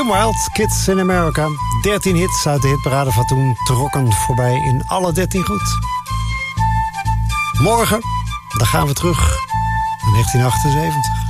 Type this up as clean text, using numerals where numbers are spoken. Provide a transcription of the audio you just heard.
Wild Kids in America. 13 hits uit de hitparade van toen trokken voorbij in alle 13 goed. Morgen, dan gaan we terug in 1978.